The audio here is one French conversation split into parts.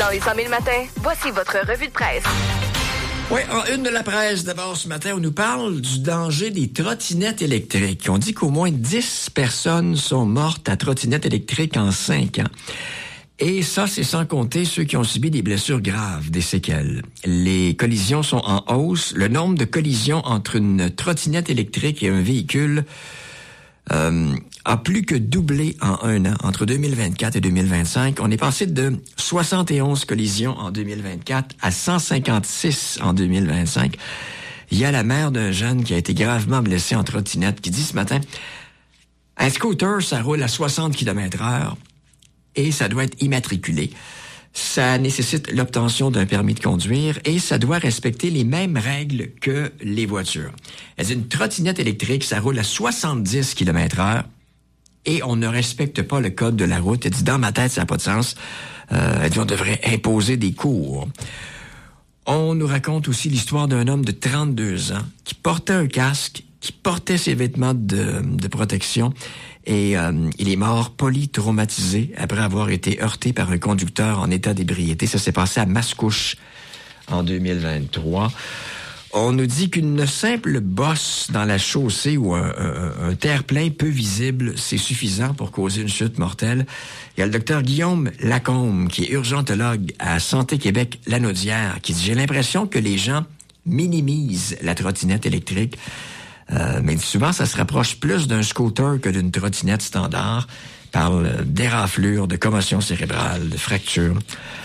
Dans les 100 000 matins, voici votre revue de presse. Oui, en une de la presse, d'abord ce matin, on nous parle du danger des trottinettes électriques. On dit qu'au moins 10 personnes sont mortes à trottinettes électriques en 5 ans. Et ça, c'est sans compter ceux qui ont subi des blessures graves, des séquelles. Les collisions sont en hausse. Le nombre de collisions entre une trottinette électrique et un véhicule a plus que doublé en un an, entre 2024 et 2025. On est passé de 71 collisions en 2024 à 156 en 2025. Il y a la mère d'un jeune qui a été gravement blessé en trottinette qui dit ce matin, un scooter, ça roule à 60 km/h et ça doit être immatriculé. Ça nécessite l'obtention d'un permis de conduire et ça doit respecter les mêmes règles que les voitures. Elle dit, une trottinette électrique, ça roule à 70 km/h et on ne respecte pas le code de la route. Elle dit, dans ma tête, ça n'a pas de sens. Elle dit, on devrait imposer des cours. On nous raconte aussi l'histoire d'un homme de 32 ans qui portait un casque, qui portait ses vêtements de protection et il est mort polytraumatisé après avoir été heurté par un conducteur en état d'ébriété. Ça s'est passé à Mascouche en 2023. On nous dit qu'une simple bosse dans la chaussée ou un terre-plein peu visible, c'est suffisant pour causer une chute mortelle. Il y a le docteur Guillaume Lacombe, qui est urgentologue à Santé Québec Lanaudière, qui dit « J'ai l'impression que les gens minimisent la trottinette électrique. Mais souvent, ça se rapproche plus d'un scooter que d'une trottinette standard. Parle d'éraflure, de commotion cérébrale, de fracture. »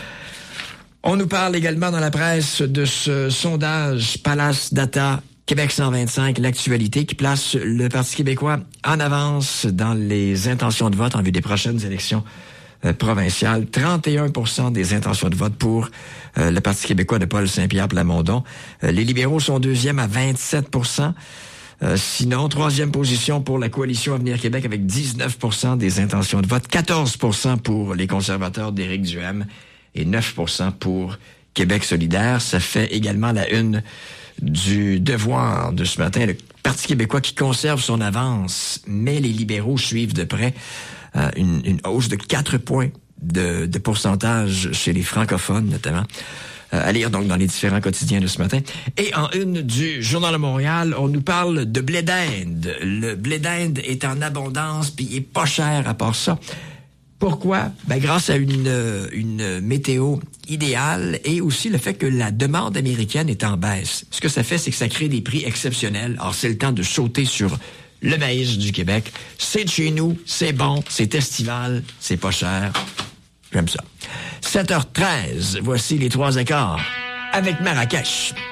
On nous parle également dans la presse de ce sondage Palace Data Québec 125, l'actualité, qui place le Parti québécois en avance dans les intentions de vote en vue des prochaines élections provinciales. 31% des intentions de vote pour le Parti québécois de Paul Saint-Pierre Plamondon. Les libéraux sont deuxième à 27%. Sinon, troisième position pour la coalition Avenir Québec avec 19% des intentions de vote, 14% pour les conservateurs d'Éric Duhaime et 9% pour Québec solidaire. Ça fait également la une du Devoir de ce matin. Le Parti québécois qui conserve son avance, mais les libéraux suivent de près une hausse de 4 points de pourcentage chez les francophones notamment. À lire donc dans les différents quotidiens de ce matin. Et en une du Journal de Montréal, on nous parle de blé d'Inde. Le blé d'Inde est en abondance, puis il est pas cher à part ça. Pourquoi? Ben, grâce à une météo idéale et aussi le fait que la demande américaine est en baisse. Ce que ça fait, c'est que ça crée des prix exceptionnels. Alors, c'est le temps de sauter sur le maïs du Québec. C'est de chez nous, c'est bon, c'est estival, c'est pas cher. J'aime ça. 7h13, voici les 3 accords avec Marrakech.